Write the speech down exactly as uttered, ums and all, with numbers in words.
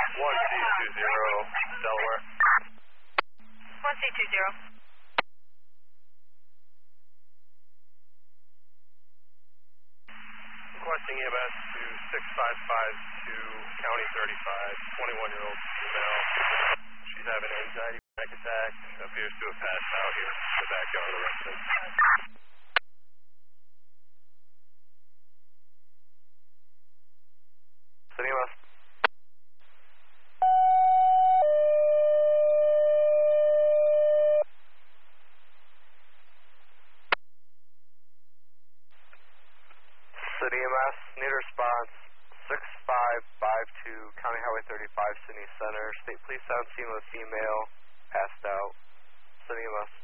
one C two zero, Delaware. one C two zero. Requesting E M S to six five five two, County thirty-five, twenty-one-year-old female. She's having anxiety panic attack, appears to have passed out here in the backyard of the residence. City E M S. City E M S, need a response, six five five two, County Highway thirty-five, Sydney Center. State Police on scene with a female, passed out. City E M S.